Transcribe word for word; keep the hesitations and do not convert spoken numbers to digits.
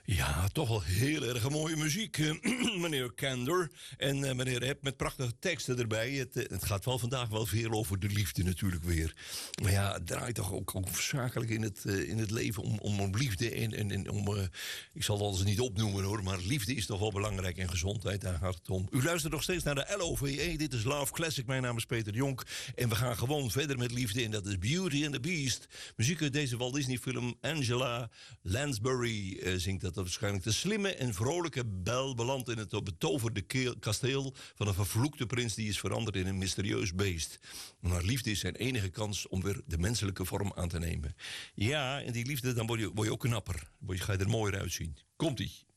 Ja, toch wel heel erg mooie muziek, meneer Kander. En uh, meneer Epp met prachtige teksten erbij. Het, uh, het gaat wel vandaag wel veel over de liefde natuurlijk weer. Maar ja, het draait toch ook, ook zakelijk in het, uh, in het leven om, om, om liefde. En, en, en om, uh, ik zal alles niet opnoemen hoor, maar liefde is toch wel belangrijk en gezondheid. Daar gaat het om. U luistert nog steeds naar de L O V E. Dit is Love Classic. Mijn naam is Peter Jonk. En we gaan gewoon verder met liefde. En dat is Beauty and the Beast. Muziek uit deze Walt Disney film. Angela Lansbury uh, zingt dat waarschijnlijk. De slimme en vrolijke Belle belandt in het betoverde kasteel van een vervloekte prins die is veranderd in een mysterieus beest. En haar liefde is zijn enige kans om weer de menselijke vorm aan te nemen. Ja, en die liefde, dan word je, word je ook knapper. Dan ga je er mooier uitzien. Komt-ie.